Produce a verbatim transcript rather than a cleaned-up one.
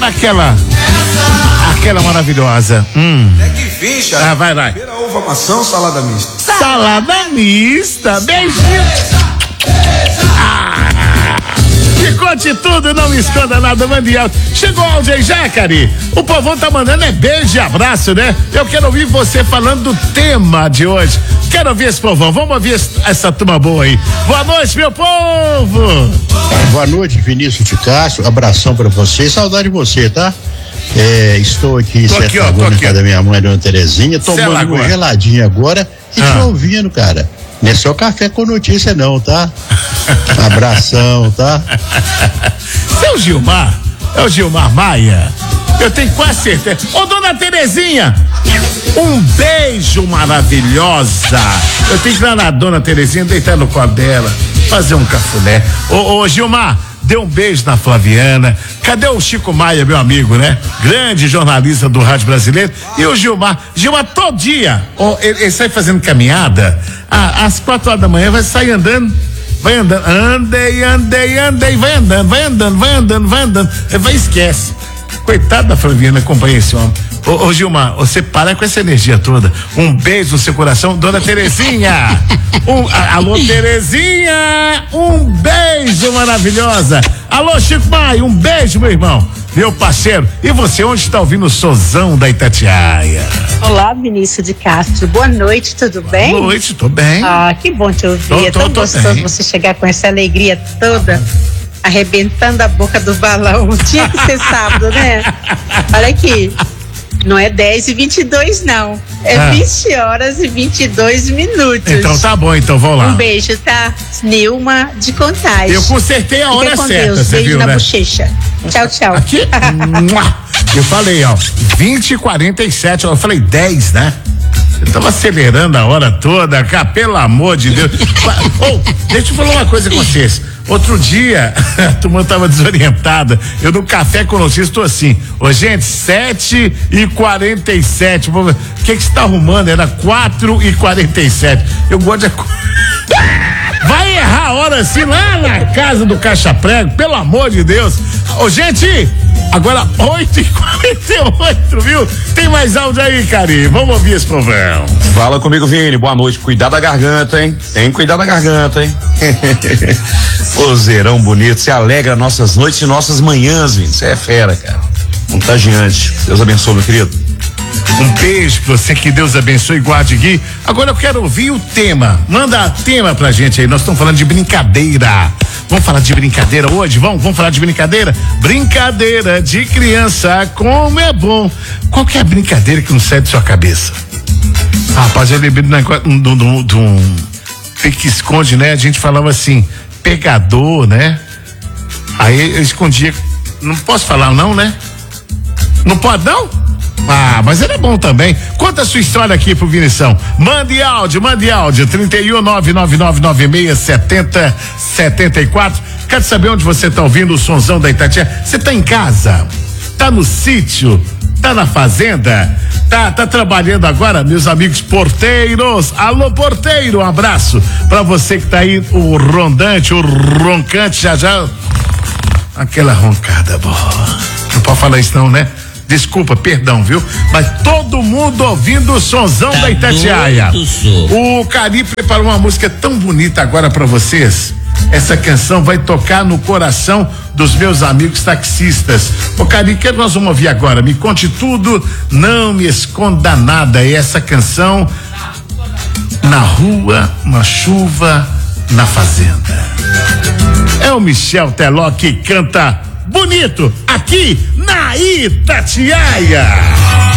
naquela, aquela maravilhosa. Hum. É que ficha. Ah, vai, vai. Primeira uva, maçã, salada mista. Salada mista, beijinho. Ah, me conte tudo, não me esconda nada, mande áudio. Chegou o áudio aí já, Cari? O povão tá mandando é beijo e abraço, né? Eu quero ouvir você falando do tema de hoje. Quero ouvir esse povão, vamos ouvir essa turma boa aí. Boa noite, meu povo! Boa noite, Vinícius de Castro, abração pra você, saudade de você, tá? É, estou aqui, tô aqui, ó, tô na aqui. casa da minha mãe, Dona Terezinha, tomando uma geladinha agora e ah. te ouvindo, cara. Não é só café com notícia não, tá? Abração, tá? Seu Gilmar, é o Gilmar Maia, eu tenho quase certeza. Ô, Dona Terezinha, um beijo maravilhosa. Eu tenho que ir lá na Dona Terezinha, deitar no colo dela, fazer um cafuné. Ô, ô Gilmar, dê um beijo na Flaviana. Cadê o Chico Maia, meu amigo, né? Grande jornalista do Rádio Brasileiro. E o Gilmar, Gilmar todo dia, ó, ele, ele sai fazendo caminhada, ah, às quatro horas da manhã vai sair andando, vai andando, andei, andei, andei, vai andando, vai andando, vai andando, vai andando, vai esquece. Coitado da Flaviana, acompanha esse homem. Ô, ô Gilmar, você para com essa energia toda. Um beijo no seu coração, Dona Terezinha. Um, a, alô, Terezinha. Um beijo maravilhosa. Alô, Chico Maia, um beijo, meu irmão. Meu parceiro. E você, onde está ouvindo o Sozão da Itatiaia? Olá, Vinícius de Castro. Boa noite, tudo bem? Boa noite, tô bem. Ah, que bom te ouvir. Tô, é tô, tão tô gostoso bem. Você chegar com essa alegria toda, arrebentando a boca do balão. Tinha que ser sábado, né? Olha aqui. Não é dez e vinte e dois, não. É ah. vinte horas e vinte e dois minutos. Então tá bom, então vamos lá. Um beijo, tá? Nilma de Contagem. Eu consertei a hora com certa, Deus. você Beijo viu, na né? bochecha. Tchau, tchau. Aqui, eu falei, ó, vinte e quarenta e sete, eu falei dez, né? Eu tava acelerando a hora toda, cara, pelo amor de Deus. Oh, deixa eu falar uma coisa com vocês. Outro dia, a turma tava desorientada. Eu no café com notícias estou assim. Ô, gente, sete e quarenta e sete. O que que você tá arrumando? Era quatro e quarenta e sete. Eu gosto de. Vai errar a hora assim lá na casa do Caixa Prego, pelo amor de Deus. Ô, gente, agora oito e quarenta e oito, viu? Tem mais áudio aí, Cari. Vamos ouvir esse povão. Fala comigo, Vini. Boa noite. Cuidar da garganta, hein? Tem que cuidar da garganta, hein? Vozeirão bonito. Você alegra nossas noites e nossas manhãs, Vini. Você é fera, cara. Contagiante. Deus abençoe, meu querido. Um beijo pra você, que Deus abençoe e guarde Gui. Agora eu quero ouvir o tema. Manda tema pra gente aí. Nós estamos falando de brincadeira. Vamos falar de brincadeira hoje? Vamos? Vamos falar de brincadeira? Brincadeira de criança, como é bom. Qual que é a brincadeira que não sai de sua cabeça? Ah, rapaz, eu lembrei de um pique esconde, né? A gente falava assim, pegador, né? Aí eu escondia. Não posso falar não, né? Não pode não? Ah, mas era bom também. Conta a sua história aqui pro Vinição. Mande áudio, mande áudio. trinta e um, nove nove nove nove seis, setenta, setenta e quatro. Quero saber onde você tá ouvindo o sonzão da Itatiaia. Você tá em casa? Tá no sítio? Tá na fazenda? Tá, tá trabalhando agora, meus amigos porteiros? Alô, porteiro, um abraço pra você que tá aí, o rondante, o roncante, já já. Aquela roncada boa. Não pode falar isso não, né? Desculpa, perdão, viu? Mas todo mundo ouvindo o sonzão tá da Itatiaia. O Cari preparou uma música tão bonita agora pra vocês. Essa canção vai tocar no coração dos meus amigos taxistas. Ô Cari, o que nós vamos ouvir agora? Me conte tudo, não me esconda nada. E essa canção, na rua, na chuva, na fazenda. É o Michel Teló que canta bonito aqui na Itatiaia.